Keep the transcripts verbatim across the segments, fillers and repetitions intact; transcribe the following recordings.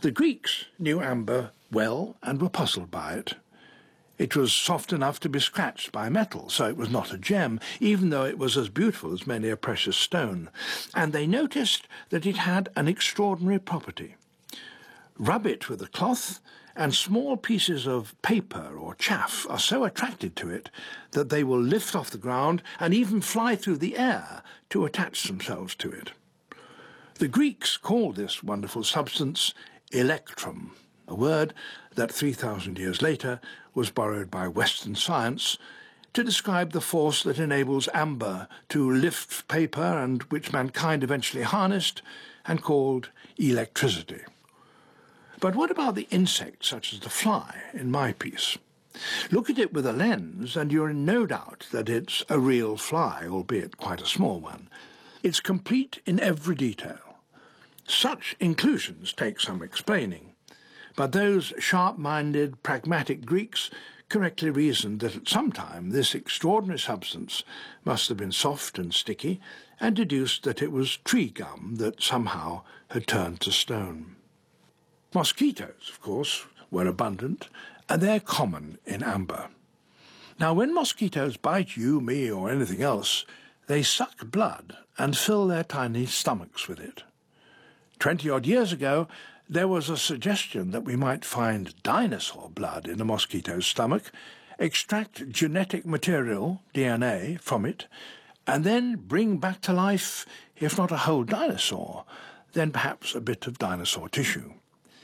The Greeks knew amber well and were puzzled by it. It was soft enough to be scratched by metal, so it was not a gem, even though it was as beautiful as many a precious stone. And they noticed that it had an extraordinary property. Rub it with a cloth, and small pieces of paper or chaff are so attracted to it that they will lift off the ground and even fly through the air to attach themselves to it. The Greeks called this wonderful substance electrum, a word that three thousand years later was borrowed by Western science to describe the force that enables amber to lift paper and which mankind eventually harnessed and called electricity. But what about the insects such as the fly in my piece? Look at it with a lens and you're in no doubt that it's a real fly, albeit quite a small one. It's complete in every detail. Such inclusions take some explaining, but those sharp-minded, pragmatic Greeks correctly reasoned that at some time this extraordinary substance must have been soft and sticky, and deduced that it was tree gum that somehow had turned to stone. Mosquitoes, of course, were abundant, and they're common in amber. Now, when mosquitoes bite you, me, or anything else, they suck blood and fill their tiny stomachs with it. Twenty-odd years ago, there was a suggestion that we might find dinosaur blood in a mosquito's stomach, extract genetic material, D N A, from it, and then bring back to life, if not a whole dinosaur, then perhaps a bit of dinosaur tissue.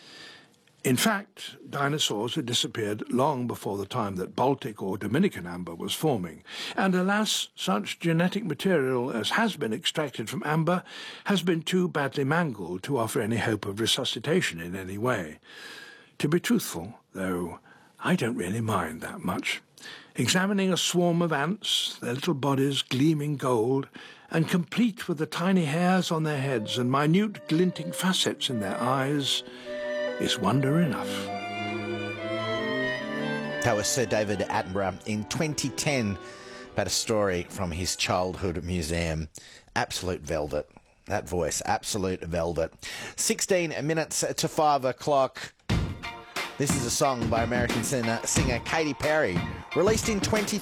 In fact, dinosaurs had disappeared long before the time that Baltic or Dominican amber was forming, and alas, such genetic material as has been extracted from amber has been too badly mangled to offer any hope of resuscitation in any way. To be truthful, though, I don't really mind that much. Examining a swarm of ants, their little bodies gleaming gold, and complete with the tiny hairs on their heads and minute glinting facets in their eyes, is wonder enough. That was Sir David Attenborough in twenty ten about a story from his childhood museum. Absolute velvet. That voice, absolute velvet. sixteen minutes to five o'clock. This is a song by American singer, singer Katy Perry, released in twenty